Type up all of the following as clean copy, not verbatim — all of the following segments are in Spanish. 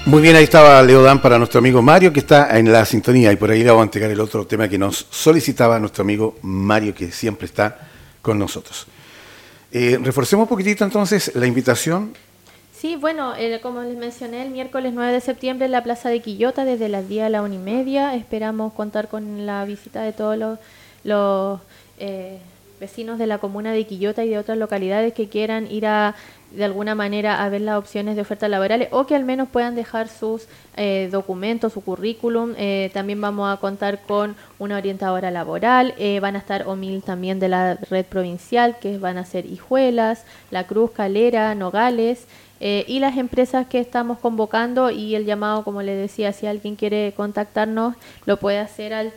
Muy bien, ahí estaba Leodán para nuestro amigo Mario, que está en la sintonía, y por ahí le vamos a entregar el otro tema que nos solicitaba nuestro amigo Mario, que siempre está con nosotros. Reforcemos un poquitito entonces la invitación. Sí, bueno, como les mencioné, el miércoles 9 de septiembre en la Plaza de Quillota, desde las 10 a la 1:30. Esperamos contar con la visita de todos los vecinos de la comuna de Quillota y de otras localidades que quieran ir de alguna manera a ver las opciones de ofertas laborales, o que al menos puedan dejar sus documentos, su currículum. También vamos a contar con una orientadora laboral. Van a estar OMIL también de la red provincial, que van a ser Hijuelas, La Cruz, Calera, Nogales. Y las empresas que estamos convocando, y el llamado, como les decía, si alguien quiere contactarnos, lo puede hacer al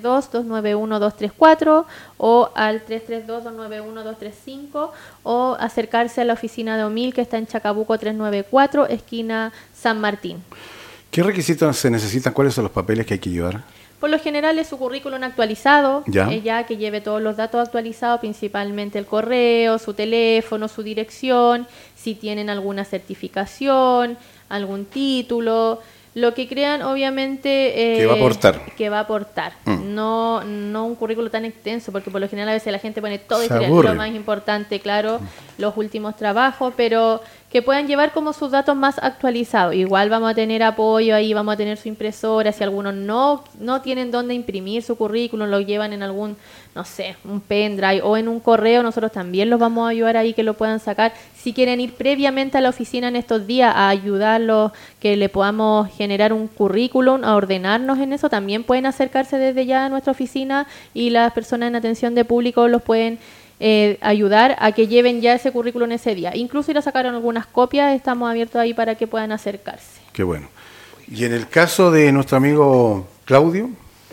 332-291-234 o al 332-291-235, o acercarse a la oficina de OMIL, que está en Chacabuco 394, esquina San Martín. ¿Qué requisitos se necesitan? ¿Cuáles son los papeles que hay que llevar? Por lo general es su currículum actualizado, ya que lleve todos los datos actualizados, principalmente el correo, su teléfono, su dirección, si tienen alguna certificación, algún título, lo que crean, obviamente, que va a aportar. No un currículo tan extenso, porque por lo general a veces la gente pone todo lo más importante, claro, los últimos trabajos, pero que puedan llevar como sus datos más actualizados. Igual vamos a tener apoyo ahí, vamos a tener su impresora. Si algunos no tienen dónde imprimir su currículum, lo llevan en algún, no sé, un pendrive o en un correo, nosotros también los vamos a ayudar ahí que lo puedan sacar. Si quieren ir previamente a la oficina en estos días a ayudarlos, que le podamos generar un currículum, a ordenarnos en eso, también pueden acercarse desde ya a nuestra oficina, y las personas en atención de público los pueden ayudar a que lleven ya ese currículum ese día. Incluso ir a sacar algunas copias, estamos abiertos ahí para que puedan acercarse. Qué bueno. Y en el caso de nuestro amigo Claudio,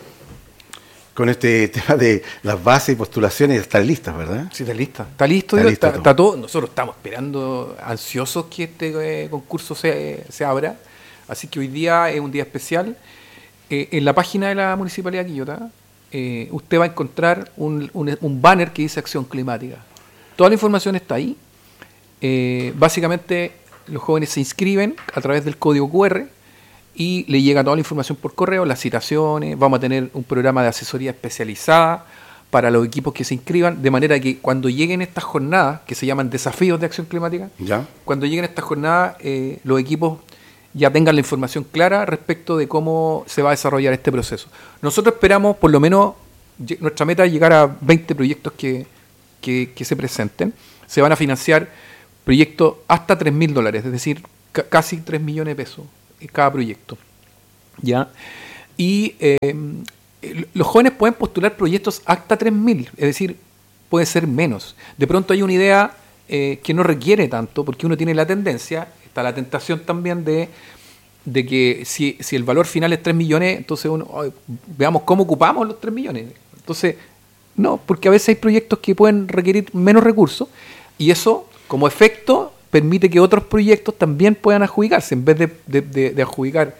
con este tema de las bases y postulaciones, están listas, ¿verdad? Sí, está lista. Está listo, está todo. Nosotros estamos esperando, ansiosos, que este concurso se abra. Así que hoy día es un día especial. En la página de la Municipalidad de Quillota, usted va a encontrar un banner que dice Acción Climática. Toda la información está ahí. Básicamente, los jóvenes se inscriben a través del código QR y le llega toda la información por correo, las citaciones. Vamos a tener un programa de asesoría especializada para los equipos que se inscriban, de manera que cuando lleguen estas jornadas, que se llaman Desafíos de Acción Climática, cuando lleguen estas jornadas, los equipos ya tengan la información clara respecto de cómo se va a desarrollar este proceso. Nosotros esperamos, por lo menos, nuestra meta es llegar a 20 proyectos que se presenten. Se van a financiar proyectos hasta $3.000, es decir, casi 3 millones de pesos en cada proyecto. ¿Ya? Y los jóvenes pueden postular proyectos hasta 3.000, es decir, puede ser menos. De pronto hay una idea que no requiere tanto, porque uno tiene la tendencia, está la tentación también de que si el valor final es 3 millones, entonces veamos cómo ocupamos los 3 millones. Entonces, no, porque a veces hay proyectos que pueden requerir menos recursos, y eso, como efecto, permite que otros proyectos también puedan adjudicarse. En vez de adjudicar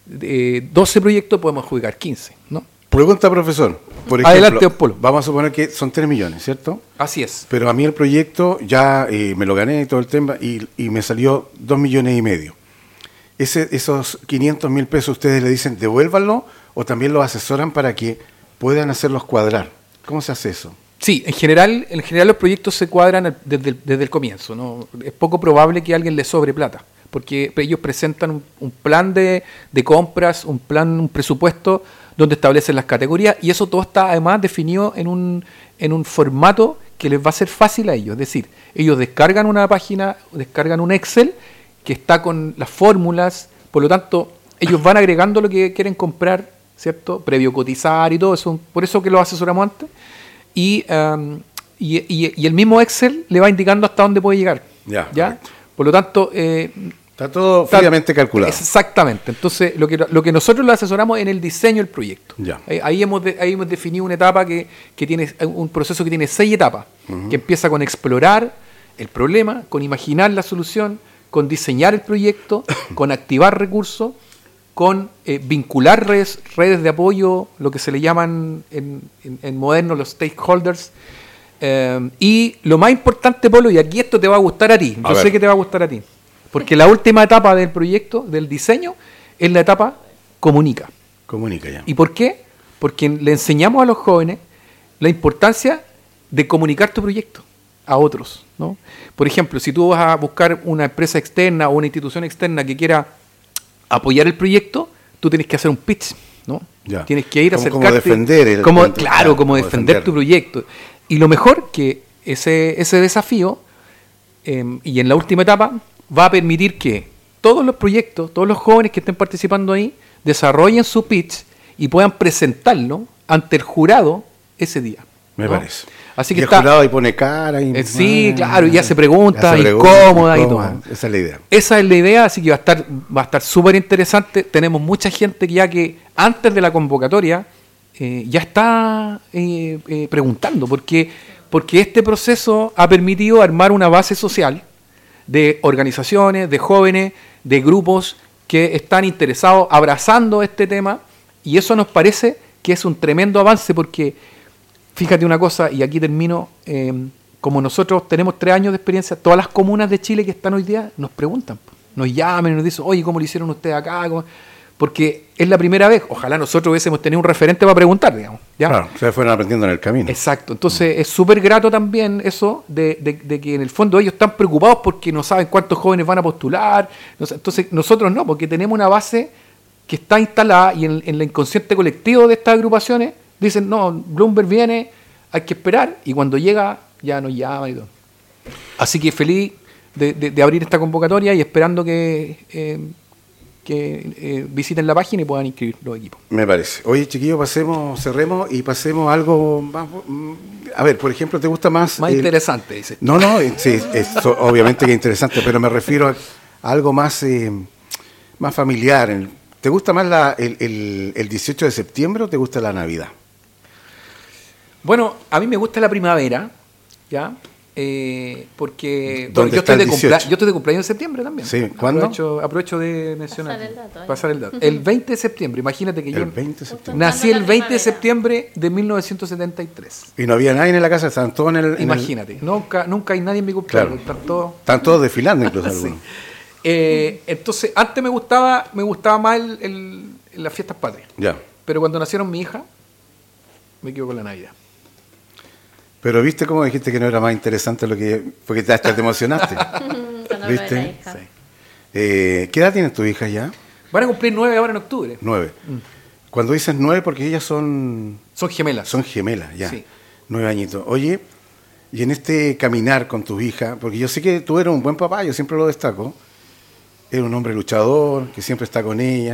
12 proyectos, podemos adjudicar 15, ¿no? Pregunta, profesor. Por ejemplo, adelante, don Polo. Vamos a suponer que son 3 millones, ¿cierto? Así es. Pero a mí el proyecto ya me lo gané y todo el tema, y me salió 2,5 millones. Esos 500.000 pesos, ¿ustedes le dicen devuélvanlo o también los asesoran para que puedan hacerlos cuadrar? ¿Cómo se hace eso? Sí, en general los proyectos se cuadran desde el comienzo, ¿no? Es poco probable que a alguien le sobre plata, porque ellos presentan un plan de compras, un presupuesto donde establecen las categorías, y eso todo está además definido en un formato que les va a ser fácil a ellos. Es decir, ellos descargan una página, descargan un Excel que está con las fórmulas, por lo tanto, ellos van agregando lo que quieren comprar, ¿cierto? Previo cotizar y todo eso, por eso que lo asesoramos antes, y el mismo Excel le va indicando hasta dónde puede llegar. ¿Ya? Por lo tanto, está todo fríamente calculado. Exactamente. Entonces, lo que nosotros lo asesoramos en el diseño del proyecto. Ahí hemos definido una etapa que tiene un proceso que tiene 6 etapas, que empieza con explorar el problema, con imaginar la solución, con diseñar el proyecto, con activar recursos, con vincular redes de apoyo, lo que se le llaman en moderno los stakeholders. Y lo más importante, Polo, y aquí esto te va a gustar a ti, yo sé que te va a gustar a ti. Porque la última etapa del proyecto, del diseño, es la etapa comunica. Comunica ya. ¿Y por qué? Porque le enseñamos a los jóvenes la importancia de comunicar tu proyecto a otros, ¿no? Por ejemplo, si tú vas a buscar una empresa externa o una institución externa que quiera apoyar el proyecto, tú tienes que hacer un pitch, ¿no? Ya. Tienes que ir a Como acercarte. defender el como cuento, claro, como como defender tu proyecto. Y lo mejor que ese desafío, y en la última etapa, va a permitir que todos los proyectos, todos los jóvenes que estén participando ahí, desarrollen su pitch y puedan presentarlo ante el jurado ese día. Me ¿no? parece. Así que y el jurado ahí pone cara. Y, sí, claro, y hace preguntas incómodas incómodas y todo. Esa es la idea. Esa es la idea, así que va a estar súper interesante. Tenemos mucha gente que antes de la convocatoria ya está preguntando, porque este proceso ha permitido armar una base social de organizaciones, de jóvenes, de grupos que están interesados, abrazando este tema, y eso nos parece que es un tremendo avance, porque fíjate una cosa, y aquí termino, como nosotros tenemos 3 años de experiencia, todas las comunas de Chile que están hoy día nos preguntan, nos llaman y nos dicen, oye, ¿cómo lo hicieron ustedes acá? Porque es la primera vez, ojalá nosotros hubiésemos tenido un referente para preguntar, digamos. ¿ya? Claro, ustedes fueron aprendiendo en el camino. Exacto, entonces es súper grato también eso de que en el fondo ellos están preocupados porque no saben cuántos jóvenes van a postular, entonces nosotros no, porque tenemos una base que está instalada y en el inconsciente colectivo de estas agrupaciones dicen, no, Bloomberg viene, hay que esperar, y cuando llega ya nos llama y todo. Así que feliz de abrir esta convocatoria y esperando que visiten la página y puedan inscribir los equipos. Me parece. Oye, chiquillos, cerremos y pasemos a algo más. A ver, por ejemplo, ¿te gusta más? Más interesante, dice. No, sí, obviamente que es interesante, pero me refiero a algo más, más familiar. ¿Te gusta más el 18 de septiembre o te gusta la Navidad? Bueno, a mí me gusta la primavera, ¿ya? Porque ¿Dónde yo está estoy, el 18? yo estoy de cumpleaños en septiembre también. Sí, ¿cuándo? Aprovecho de mencionar. Pasar el dato. El 20 de septiembre, imagínate que El yo 20 de septiembre. nací el 20 de septiembre de 1973. Y no había nadie en la casa, estaban todos en el... Imagínate, nunca hay nadie en mi cumpleaños. Claro. Están todos desfilando incluso Sí. algunos. Entonces, antes me gustaba más las fiestas patrias. Ya. Pero cuando nacieron mi hija, me quedo con la Navidad. Pero viste cómo dijiste que no era más interesante lo que... Porque hasta te emocionaste. ¿Viste? Sí. ¿Qué edad tienen tus hijas ya? Van a cumplir 9 ahora en octubre. 9. Cuando dices 9, porque ellas Son gemelas. son gemelas, ya. Sí. 9 añitos. Oye, y en este caminar con tus hijas, porque yo sé que tú eres un buen papá, yo siempre lo destaco, eres un hombre luchador, que siempre está con ellas.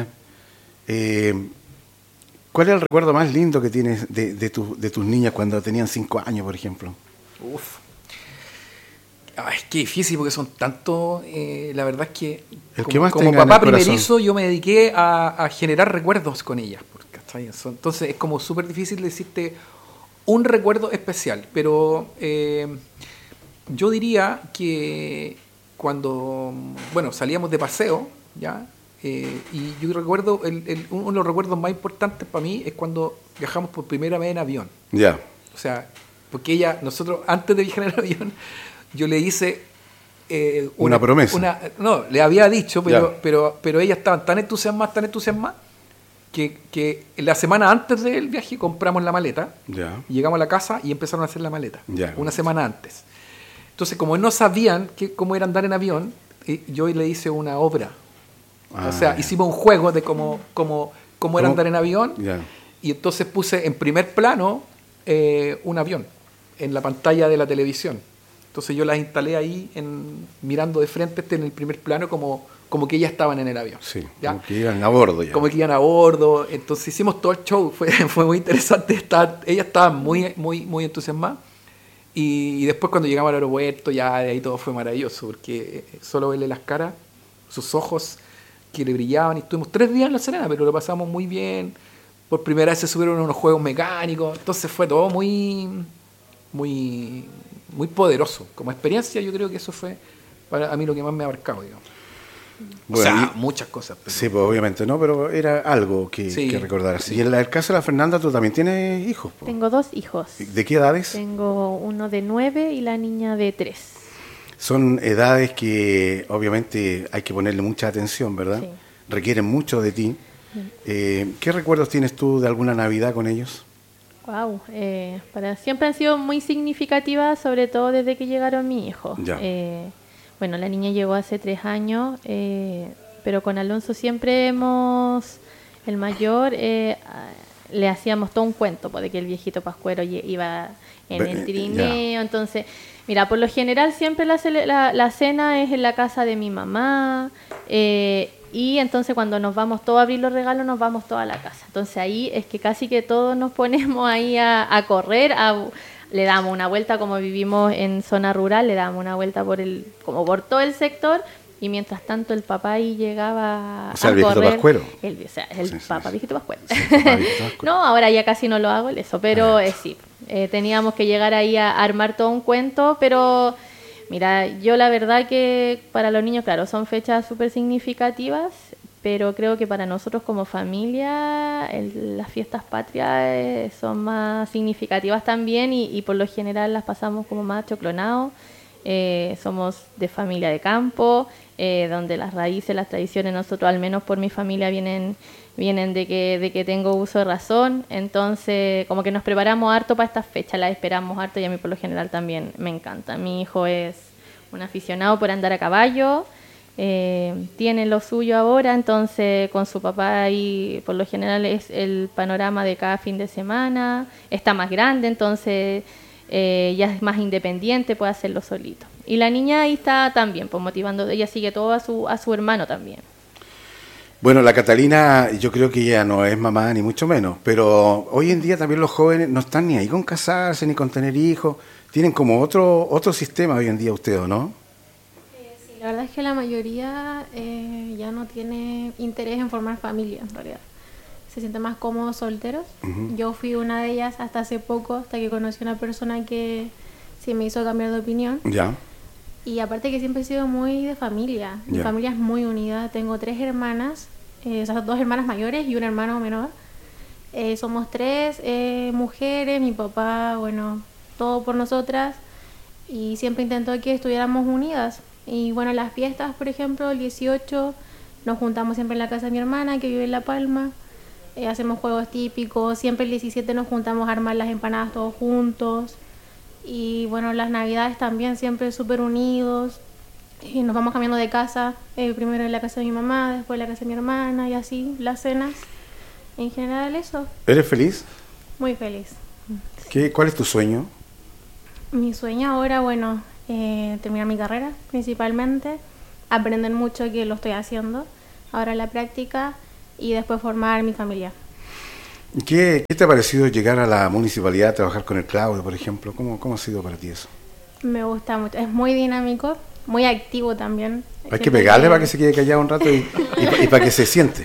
¿Cuál es el recuerdo más lindo que tienes de tus niñas cuando tenían 5 años, por ejemplo? Uf. Es que difícil porque son tantos. La verdad es que como papá primerizo yo me dediqué a generar recuerdos con ellas. ¿Cachai? Entonces es como súper difícil decirte un recuerdo especial. Pero yo diría que cuando salíamos de paseo, ¿ya? Y yo recuerdo, uno de los recuerdos más importantes para mí es cuando viajamos por primera vez en avión. Ya. O sea, porque nosotros antes de viajar en avión, yo le hice una promesa. No, le había dicho, pero ellas estaban tan entusiasmadas, que la semana antes del viaje compramos la maleta, llegamos a la casa y empezaron a hacer la maleta, una semana antes. Entonces, como no sabían cómo era andar en avión, yo le hice una obra. O sea, hicimos un juego de cómo era andar en avión, y entonces puse en primer plano un avión en la pantalla de la televisión. Entonces yo las instalé ahí mirando de frente en el primer plano como que ellas estaban en el avión. Sí, ¿ya? como que iban a bordo ya. Como que iban a bordo. Entonces hicimos todo el show, fue muy interesante. Ellas estaban muy, muy, muy entusiasmadas. Y después cuando llegamos al aeropuerto, ya de ahí todo fue maravilloso, porque solo verle las caras, sus ojos que le brillaban, y estuvimos 3 días en La Serena, pero lo pasamos muy bien. Por primera vez se subieron a unos juegos mecánicos, entonces fue todo muy, muy, muy poderoso. Como experiencia yo creo que eso fue para mí lo que más me ha abarcado, digamos. Bueno, o sea, muchas cosas. Pero... Sí, pues obviamente no, pero era algo que recordar. Sí. Y en el caso de la Fernanda, tú también tienes hijos. Tengo 2 hijos. ¿De qué edades? Tengo uno de 9 y la niña de 3. Son edades que obviamente hay que ponerle mucha atención, ¿verdad? Sí. Requieren mucho de ti. ¿Qué recuerdos tienes tú de alguna Navidad con ellos? Wow, siempre han sido muy significativas, sobre todo desde que llegaron mis hijos. Ya. Bueno, la niña llegó hace 3 años, pero con Alonso siempre el mayor, le hacíamos todo un cuento, pues, de que el viejito Pascuero iba en el trineo. Entonces, mira, por lo general siempre la cena es en la casa de mi mamá, y entonces cuando nos vamos todos a abrir los regalos, nos vamos todos a la casa. Entonces ahí es que casi que todos nos ponemos ahí a correr, le damos una vuelta, como vivimos en zona rural, le damos una vuelta como por todo el sector, y mientras tanto el papá ahí llegaba o sea, a el viejito correr. Pascuero. El papá viejito Pascuero. Sí, papá viejito Pascuero. No, ahora ya casi no lo hago eso, pero sí, teníamos que llegar ahí a armar todo un cuento, pero mira, yo la verdad que para los niños, claro, son fechas súper significativas, pero creo que para nosotros como familia las fiestas patrias son más significativas también, y por lo general las pasamos como más choclonados. Somos de familia de campo, donde las raíces, las tradiciones, nosotros al menos por mi familia vienen de que tengo uso de razón. Entonces como que nos preparamos harto para estas fechas, las esperamos harto, y a mí por lo general también me encanta. Mi hijo es un aficionado por andar a caballo, tiene lo suyo ahora, entonces con su papá ahí por lo general es el panorama de cada fin de semana. Está más grande, entonces ya es más independiente, puede hacerlo solito. Y la niña ahí está también, pues motivando, ella sigue todo a su hermano también. Bueno, la Catalina, yo creo que ella no es mamá ni mucho menos, pero hoy en día también los jóvenes no están ni ahí con casarse ni con tener hijos, tienen como otro sistema hoy en día ustedes, ¿no? Sí, la verdad es que la mayoría ya no tiene interés en formar familia, en realidad. Se sienten más cómodos solteros. Uh-huh. Yo fui una de ellas hasta hace poco, hasta que conocí a una persona que sí me hizo cambiar de opinión. Ya. Y aparte que siempre he sido muy de familia. Mi familia es muy unida. Tengo 3 hermanas, o sea, 2 hermanas mayores y un hermano menor. Somos 3 mujeres, mi papá, bueno, todo por nosotras. Y siempre intentó que estuviéramos unidas. Y bueno, las fiestas, por ejemplo, el 18 nos juntamos siempre en la casa de mi hermana, que vive en La Palma. Hacemos juegos típicos. Siempre el 17 nos juntamos a armar las empanadas todos juntos. Y bueno, las navidades también siempre súper unidos. Y nos vamos cambiando de casa, primero en la casa de mi mamá, después en la casa de mi hermana, y así, las cenas. En general eso. ¿Eres feliz? Muy feliz. ¿Cuál es tu sueño? Mi sueño ahora, bueno, terminar mi carrera principalmente, aprender mucho, que lo estoy haciendo, ahora la práctica, y después formar mi familia. ¿Qué te ha parecido llegar a la municipalidad, trabajar con el Claudio, por ejemplo? ¿Cómo ha sido para ti eso? Me gusta mucho, es muy dinámico, muy activo también. Hay que pegarle para que se quede callado un rato y para que se siente,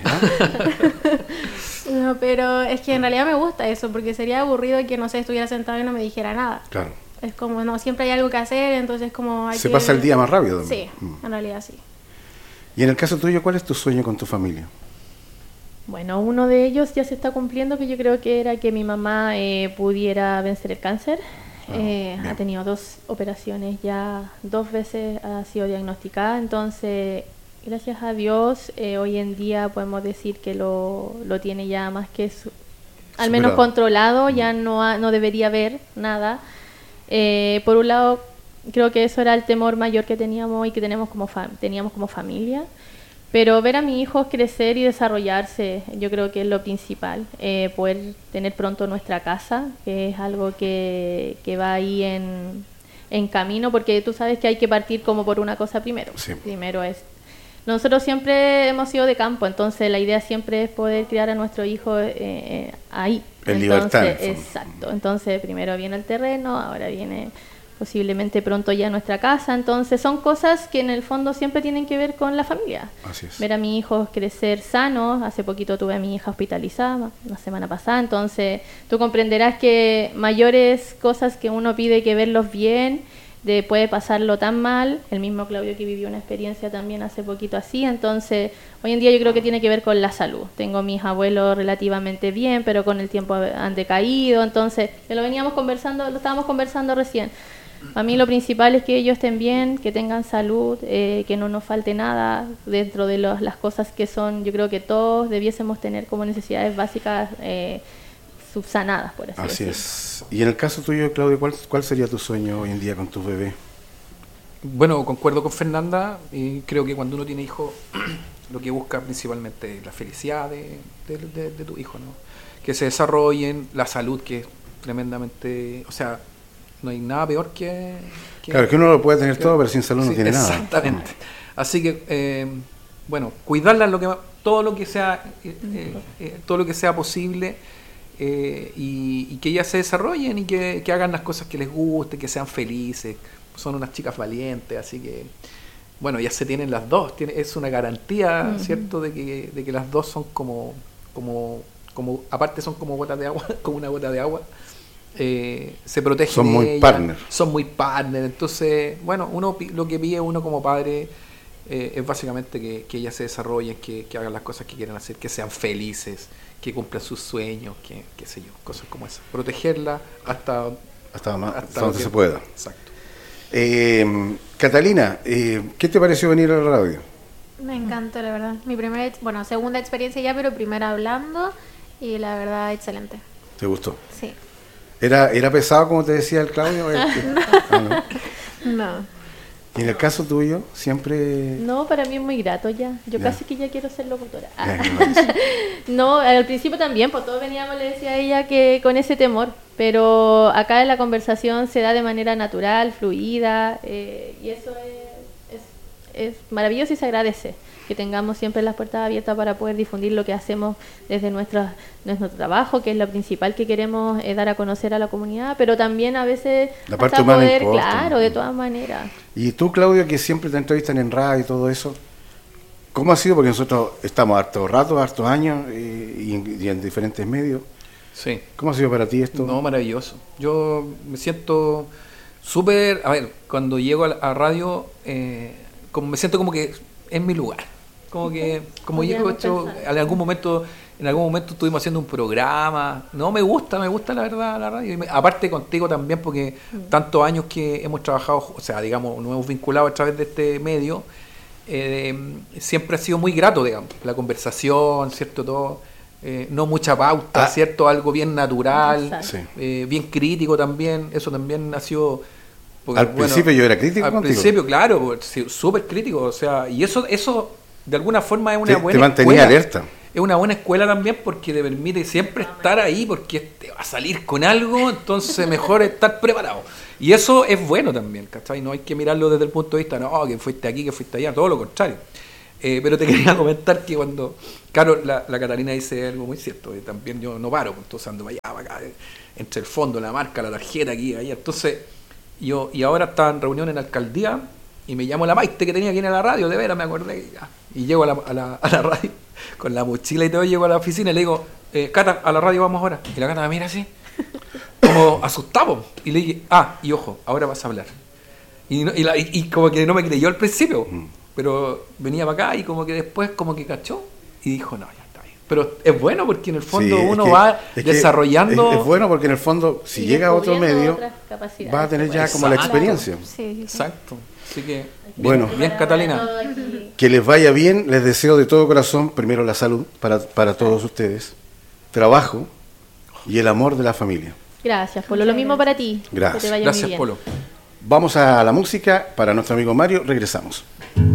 ¿no? No, pero es que en realidad me gusta eso, porque sería aburrido que, no sé, estuviera sentado y no me dijera nada. Claro. Es como, no, siempre hay algo que hacer, entonces como hay Se pasa el día más rápido Sí, también. en realidad sí. Y en el caso tuyo, ¿cuál es tu sueño con tu familia? Bueno, uno de ellos ya se está cumpliendo, que yo creo que era que mi mamá pudiera vencer el cáncer. Ha tenido 2 operaciones ya, 2 veces ha sido diagnosticada, entonces gracias a Dios hoy en día podemos decir que lo tiene ya más que al menos controlado, ya no debería haber nada. Por un lado, creo que eso era el temor mayor que teníamos y que teníamos como familia. Pero ver a mis hijos crecer y desarrollarse, yo creo que es lo principal. Poder tener pronto nuestra casa, que es algo que va ahí en camino, porque tú sabes que hay que partir como por una cosa primero. Sí. Primero es... Nosotros siempre hemos sido de campo, entonces la idea siempre es poder criar a nuestro hijo ahí. En libertad. Exacto. Entonces primero viene el terreno, ahora viene posiblemente pronto ya nuestra casa. Entonces son cosas que en el fondo siempre tienen que ver con la familia. Así es. Ver a mi hijo crecer sano. Hace poquito tuve a mi hija hospitalizada, la semana pasada, entonces tú comprenderás que mayores cosas que uno pide que verlos bien, puede pasarlo tan mal. El mismo Claudio, que vivió una experiencia también hace poquito así. Entonces hoy en día yo creo que tiene que ver con la salud. Tengo mis abuelos relativamente bien, pero con el tiempo han decaído. Entonces lo estábamos conversando recién. Para mí lo principal es que ellos estén bien, que tengan salud, que no nos falte nada dentro de las cosas que son, yo creo que todos debiésemos tener como necesidades básicas subsanadas, por así decirlo. es. Y en el caso tuyo, Claudio, ¿cuál sería tu sueño hoy en día con tus bebés? Bueno, concuerdo con Fernanda y creo que cuando uno tiene hijos lo que busca principalmente es la felicidad de tu hijo, ¿no? Que se desarrollen, la salud, que es tremendamente, o sea, no hay nada peor que Claro, que uno lo puede tener todo, pero sin salud no sí, tiene exactamente. nada. Así que bueno, cuidarla todo lo que sea posible, y que ellas se desarrollen y que hagan las cosas que les guste, que sean felices. Son unas chicas valientes, así que bueno, ya se tienen las dos, es una garantía, ¿cierto? De que las dos son como aparte son como gotas de agua, como una gota de agua. Se protegen, son muy partner. Son muy partner. Entonces, bueno, lo que pide uno como padre es básicamente que ellas se desarrollen, que hagan las cosas que quieren hacer, que sean felices, que cumplan sus sueños, que qué sé yo, cosas como esas. Protegerla hasta donde se pueda. Exacto. Catalina, ¿qué te pareció venir a la radio? Me encantó, la verdad. Mi segunda experiencia ya, pero primera hablando, y la verdad, excelente. ¿Te gustó? Sí. ¿Era pesado, como te decía el Claudio? No. ¿Y en el caso tuyo, siempre...? No, para mí es muy grato ya. Yo Ya. casi que ya quiero ser locutora. Ya, No, al principio también, pues todos veníamos, le decía a ella, que con ese temor. Pero acá la conversación se da de manera natural, fluida, y eso es maravilloso y se agradece. Que tengamos siempre las puertas abiertas para poder difundir lo que hacemos desde nuestro trabajo, que es lo principal que queremos dar a conocer a la comunidad, pero también a veces La parte hasta humana poder, importa. claro, de todas maneras. Y tú, Claudio, que siempre te entrevistan en radio y todo eso, ¿cómo ha sido? Porque nosotros estamos hartos años y en diferentes medios. Sí. ¿Cómo ha sido para ti esto? No, maravilloso. Yo me siento súper... A ver, cuando llego a radio, me siento como que es mi lugar. Como llego en algún momento estuvimos haciendo un programa. No, me gusta la verdad la radio. Aparte contigo también, porque tantos años que hemos trabajado, o sea, digamos, nos hemos vinculado a través de este medio, siempre ha sido muy grato, digamos, la conversación, ¿cierto? Todo. No mucha pauta, ¿cierto? Algo bien natural, Sí. bien crítico también. Eso también ha sido... porque, Al principio yo era crítico al contigo. principio, claro, sí, súper crítico. O sea, y eso de alguna forma es una buena Te mantenía escuela. alerta. Es una buena escuela también porque te permite siempre estar ahí, porque te va a salir con algo, entonces mejor estar preparado. Y eso es bueno también, ¿cachai? No hay que mirarlo desde el punto de vista, no, que fuiste aquí, que fuiste allá, todo lo contrario. Pero te quería comentar que cuando, claro, la Catalina dice algo muy cierto, también yo no paro, entonces ando para allá, para acá, entre el fondo, la marca, la tarjeta, aquí, allá. Entonces, y ahora estaba en reunión en la alcaldía y me llamó la Maite que tenía aquí en la radio, de veras me acordé, y llego a la radio con la mochila y todo, llego a la oficina y le digo, Cata, a la radio vamos ahora. Y la Cata me mira así, como asustado, y le dije, y ojo, ahora vas a hablar. Y como que no me creyó al principio, pero venía para acá y como que después como que cachó y dijo, no, ya está bien. Pero es bueno porque en el fondo Sí, uno va desarrollando... Es bueno porque en el fondo, si Y llega a otro descubriendo medio, otras capacidades. va a tener ya como la Exacto. experiencia. Sí. Exacto. Así que, Bueno. bien Catalina. Todo aquí. Que les vaya bien, les deseo de todo corazón, primero la salud para todos ustedes, trabajo y el amor de la familia. Gracias, Polo. Lo mismo para ti. Gracias. Que te vaya muy Gracias, bien. Polo. Vamos a la música para nuestro amigo Mario, regresamos.